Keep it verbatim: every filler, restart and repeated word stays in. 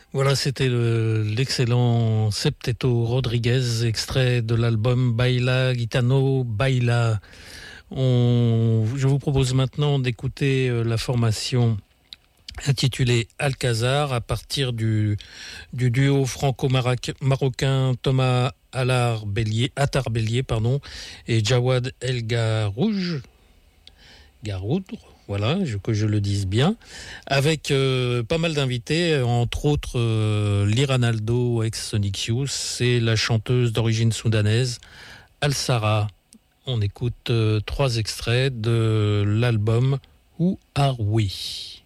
Voilà, c'était le- l'excellent Septeto Rodriguez, extrait de l'album Baila Gitano Baila. On, je vous propose maintenant d'écouter euh, la formation intitulée Alcazar à partir du, du duo franco-marocain Thomas Allar Bellier, Attar Bellier pardon, et Jawad El Garouj. Garoudre, voilà, je, que je le dise bien, avec euh, pas mal d'invités, entre autres euh, Liranaldo ex-Sonic Youth, c'est la chanteuse d'origine soudanaise Al-Sara. On écoute euh, trois extraits de l'album Who Are We?